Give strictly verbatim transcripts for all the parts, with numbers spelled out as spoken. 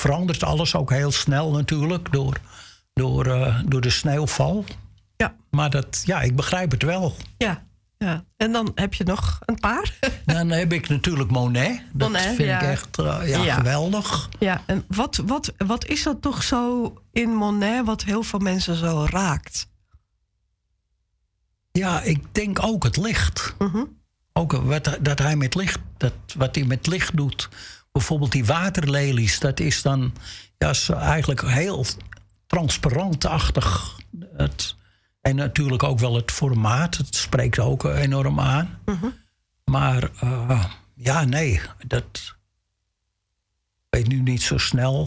verandert alles ook heel snel natuurlijk door, door, uh, door de sneeuwval. Ja. Maar dat, ja, ik begrijp het wel. Ja, ja. En dan heb je nog een paar. Dan heb ik natuurlijk Monet. Dat Monet, vind ja. ik echt uh, ja, Ja. geweldig. Ja, en wat, wat, wat is dat toch zo in Monet wat heel veel mensen zo raakt? Ja, ik denk ook het licht. Mm-hmm. Ook wat, dat hij met licht, dat, wat hij met licht doet. Bijvoorbeeld die waterlelies, dat is dan ja, is eigenlijk heel transparantachtig. Het, en natuurlijk ook wel het formaat, het spreekt ook enorm aan. Mm-hmm. Maar uh, ja, nee, dat weet nu niet zo snel.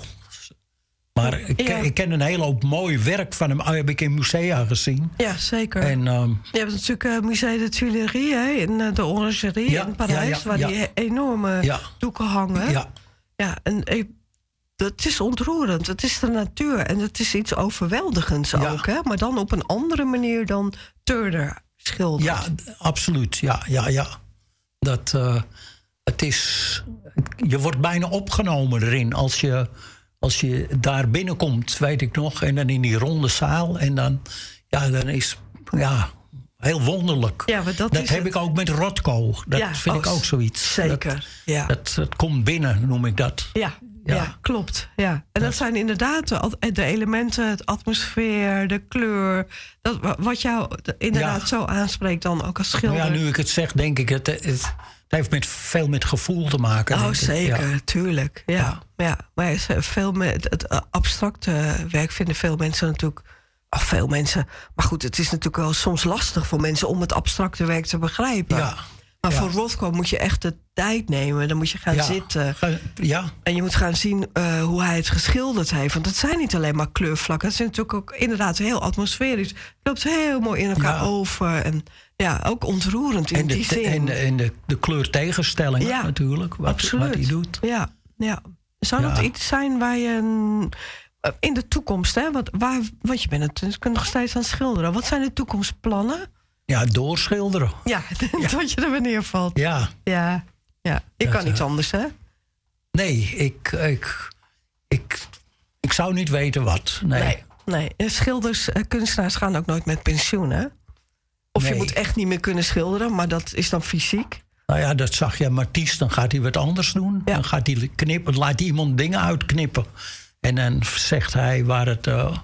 Maar ik, Ja. ik ken een hele hoop mooi werk van hem, heb ik in musea gezien. Ja, zeker. En, um, je hebt natuurlijk uh, Musée de Tuileries hè, in uh, de Orangerie Ja, in Parijs, ja, ja, waar ja. die enorme Ja. doeken hangen. ja, Ja, en ik, dat is ontroerend. Het is de natuur en het is iets overweldigends Ja. ook, hè? Maar dan op een andere manier dan Turner schildert. ja, absoluut. Ja, ja, ja. Dat, uh, het is, je wordt bijna opgenomen erin als je, als je daar binnenkomt, weet ik nog. En dan in die ronde zaal. En dan, ja, dan is ja, heel wonderlijk. Ja, maar dat dat is heb het. ik ook met Rothko. Dat Ja, vind ik oh, ook zoiets. Zeker, Dat, ja. dat, dat komt binnen, noem ik dat. Ja, ja. Ja. klopt. Ja. En dat zijn inderdaad de, de elementen, het atmosfeer, de kleur. Dat, wa- wat jou inderdaad Ja. zo aanspreekt dan ook als Nou schilder. ja, nu ik het zeg, denk ik, het, het, het heeft met, veel met gevoel te maken. Oh, denk ik. zeker, Ja. tuurlijk. Ja. Ja. Ja. Maar is, eh, veel me, het, het eh, abstracte werk vinden veel mensen natuurlijk. Of veel mensen. Maar goed, het is natuurlijk wel soms lastig voor mensen om het abstracte werk te begrijpen. Ja. Maar ja. voor Rothko moet je echt de tijd nemen. Dan moet je gaan Ja. zitten. Ga- Ja, En je moet gaan zien uh, hoe hij het geschilderd heeft. Want het zijn niet alleen maar kleurvlakken. Het is natuurlijk ook inderdaad heel atmosferisch. Het loopt heel mooi in elkaar Ja. over. En ja, ook ontroerend in en, die de, zin. en, de, en de, de kleurtegenstellingen Ja, natuurlijk. Wat, absoluut. wat hij doet. Ja, ja. Zou Ja. dat iets zijn waar je een- uh, in de toekomst, hè? Wat, waar, want je bent het, je nog steeds aan het schilderen. Wat zijn de toekomstplannen? Ja, doorschilderen. Ja, dat je er weer neervalt. Ja. Ja, ja. Je Dat, kan niets uh, anders, hè? Nee, ik, ik, ik, ik zou niet weten wat. Nee. Nee, nee. En schilders, eh, kunstenaars gaan ook nooit met pensioen, hè? Of je Nee. moet echt niet meer kunnen schilderen, maar dat is dan fysiek. Nou ja, dat zag je Matisse, dan gaat hij wat anders doen. Ja. Dan gaat hij knippen, laat hij iemand dingen uitknippen. En dan zegt hij waar het uh,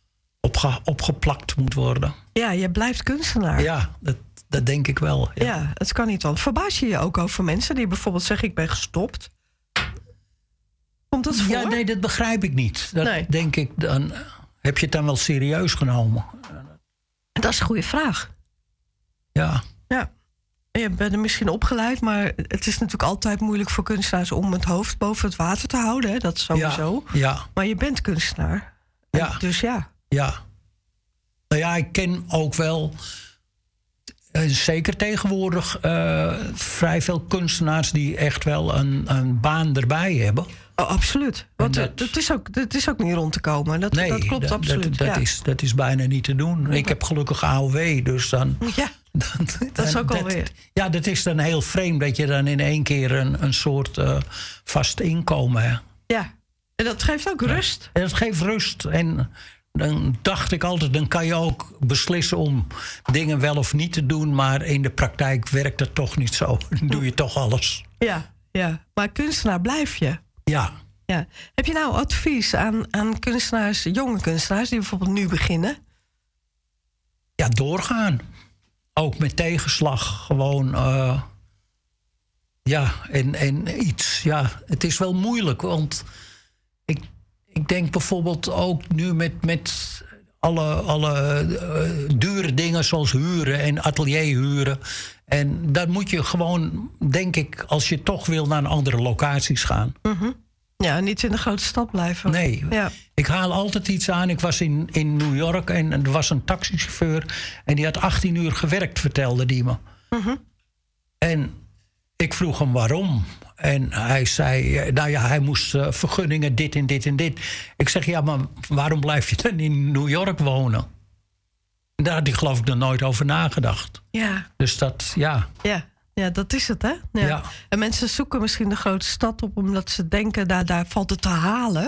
opge, opgeplakt moet worden. Ja, je blijft kunstenaar. Ja, dat, dat denk ik wel. Ja, Ja. het kan niet dan. Verbaas je je ook over mensen die bijvoorbeeld zeggen: ik ben gestopt? Komt dat voor? Ja, nee, dat begrijp ik niet. Dat Nee. denk ik, dan heb je het dan wel serieus genomen. Dat is een goede vraag. Ja, Ja. Je bent er misschien opgeleid, maar het is natuurlijk altijd moeilijk voor kunstenaars om het hoofd boven het water te houden. Hè? Dat is sowieso. ja, ja, Maar je bent kunstenaar. En Ja. Dus ja. ja. Nou ja, ik ken ook wel, eh, zeker tegenwoordig, eh, vrij veel kunstenaars die echt wel een, een baan erbij hebben. Oh, absoluut. Want En dat, dat- dat, is ook, dat is ook niet rond te komen. Dat, Nee, dat klopt dat, absoluut. Dat, dat, ja. is, dat is bijna niet te doen. Ik heb gelukkig A O W, dus dan... Ja, dan dat is ook alweer. Ja, dat is dan heel vreemd dat je dan in één keer een, een soort uh, vast inkomen hebt. ja. En dat geeft ook rust. En dat geeft rust. En dan dacht ik altijd, dan kan je ook beslissen om dingen wel of niet te doen. Maar in de praktijk werkt dat toch niet zo. Dan doe je toch alles. Ja, ja. Maar kunstenaar blijf je. Ja. Ja. Heb je nou advies aan, aan kunstenaars, jonge kunstenaars die bijvoorbeeld nu beginnen? Ja, doorgaan. Ook met tegenslag. Gewoon, uh, ja, en, en iets. Ja, het is wel moeilijk, want ik, ik denk bijvoorbeeld ook nu met, met alle, alle uh, dure dingen zoals huren en atelier huren. En daar moet je gewoon, denk ik, als je toch wil naar andere locaties gaan. Mm-hmm. Ja, niet in de grote stad blijven. Nee, Ja. ik haal altijd iets aan. Ik was in, in New York en er was een taxichauffeur en die had achttien uur gewerkt, vertelde die me. Mm-hmm. En ik vroeg hem waarom. En hij zei, nou ja, hij moest uh, vergunningen, dit en dit en dit. Ik zeg, ja, maar waarom blijf je dan in New York wonen? En daar had hij geloof ik nog nooit over nagedacht. Ja. Dus dat, ja. Ja. Ja, dat is het, hè? Ja. Ja. En mensen zoeken misschien de grote stad op omdat ze denken, daar, daar valt het te halen.